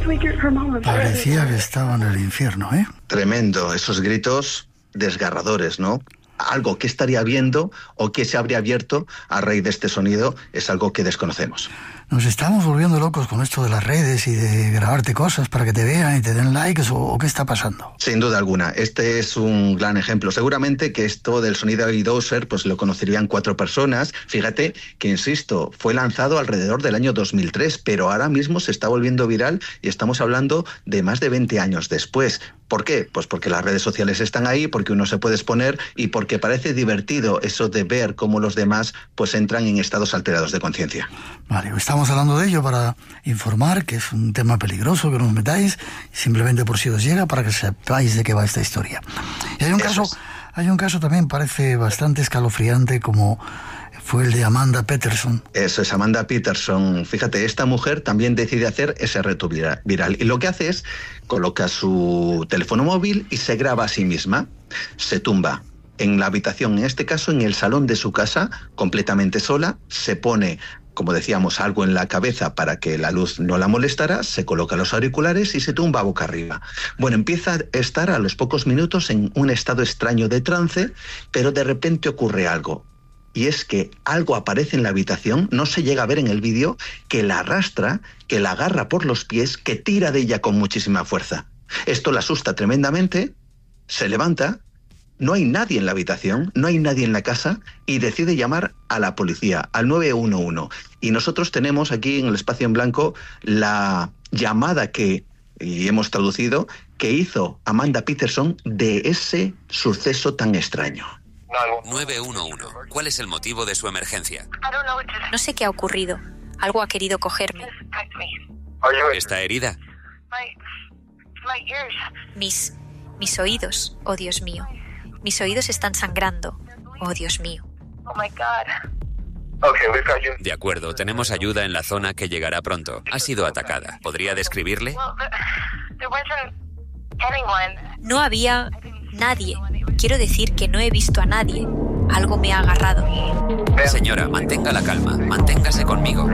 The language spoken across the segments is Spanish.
Parecía que estaba en el infierno, ¿eh? Tremendo, esos gritos desgarradores, ¿no? Algo que estaría viendo o que se habría abierto a raíz de este sonido es algo que desconocemos. Nos estamos volviendo locos con esto de las redes y de grabarte cosas para que te vean y te den likes, o ¿qué está pasando? Sin duda alguna, este es un gran ejemplo. Seguramente que esto del sonido iDozer pues lo conocerían 4 personas. Fíjate que, insisto, fue lanzado alrededor del año 2003, pero ahora mismo se está volviendo viral y estamos hablando de más de 20 años después. ¿Por qué? Pues porque las redes sociales están ahí, porque uno se puede exponer y porque parece divertido eso de ver cómo los demás pues entran en estados alterados de conciencia. Vale, estamos hablando de ello para informar que es un tema peligroso, que no os metáis, simplemente por si os llega, para que sepáis de qué va esta historia. Y hay un caso también, parece bastante escalofriante, como fue el de Amanda Peterson. Eso es, Amanda Peterson. Fíjate, esta mujer también decide hacer ese reto viral. Y lo que hace es coloca su teléfono móvil y se graba a sí misma. Se tumba en la habitación, en este caso en el salón de su casa, completamente sola. Se pone, como decíamos, algo en la cabeza para que la luz no la molestara, se coloca los auriculares y se tumba boca arriba. Bueno, empieza a estar a los pocos minutos en un estado extraño de trance, pero de repente ocurre algo. Y es que algo aparece en la habitación, no se llega a ver en el vídeo, que la arrastra, que la agarra por los pies, que tira de ella con muchísima fuerza. Esto la asusta tremendamente, se levanta, no hay nadie en la habitación, no hay nadie en la casa y decide llamar a la policía, al 911. Y nosotros tenemos aquí en el espacio en blanco la llamada y hemos traducido, que hizo Amanda Peterson de ese suceso tan extraño. 911. ¿Cuál es el motivo de su emergencia? No sé qué ha ocurrido. Algo ha querido cogerme. ¿Está herida? Mis oídos, oh Dios mío. Mis oídos están sangrando, oh Dios mío. De acuerdo, tenemos ayuda en la zona que llegará pronto. Ha sido atacada. ¿Podría describirle? No había nadie. Quiero decir que no he visto a nadie. Algo me ha agarrado. Señora, mantenga la calma. Manténgase conmigo.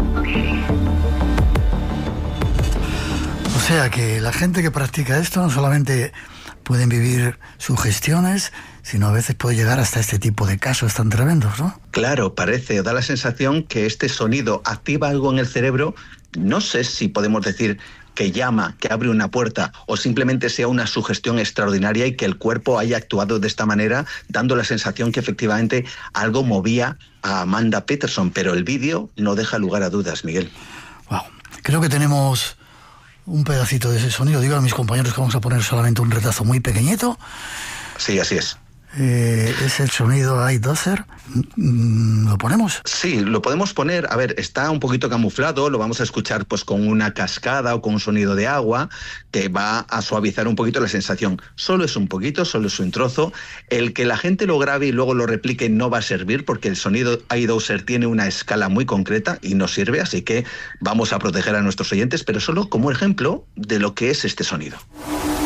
O sea que la gente que practica esto no solamente pueden vivir sugestiones, sino a veces puede llegar hasta este tipo de casos tan tremendos, ¿no? Claro, parece, da la sensación que este sonido activa algo en el cerebro. No sé si podemos decir que llama, que abre una puerta, o simplemente sea una sugestión extraordinaria y que el cuerpo haya actuado de esta manera, dando la sensación que efectivamente algo movía a Amanda Peterson. Pero el vídeo no deja lugar a dudas, Miguel. Wow. Creo que tenemos un pedacito de ese sonido. Digo a mis compañeros que vamos a poner solamente un retazo muy pequeñito. Sí, así es. Es el sonido iDozer. ¿Lo ponemos? Sí, lo podemos poner. A ver, está un poquito camuflado, lo vamos a escuchar pues con una cascada o con un sonido de agua que va a suavizar un poquito la sensación. Solo es un poquito, solo es un trozo. El que la gente lo grabe y luego lo replique no va a servir, porque el sonido iDozer tiene una escala muy concreta y no sirve, así que vamos a proteger a nuestros oyentes, pero solo como ejemplo de lo que es este sonido.